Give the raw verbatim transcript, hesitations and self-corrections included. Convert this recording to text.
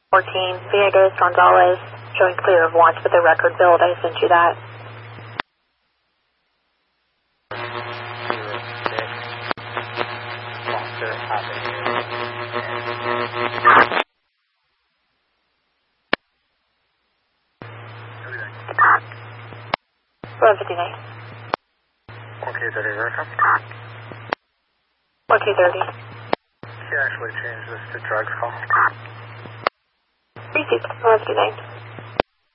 fourteen, Villegas, Gonzalez, showing clear of once with the record build. I sent you that. eleven fifty-nine. one K thirty, verify. one K thirty. Can you actually change this to drugs call? Received, eleven fifty-nine.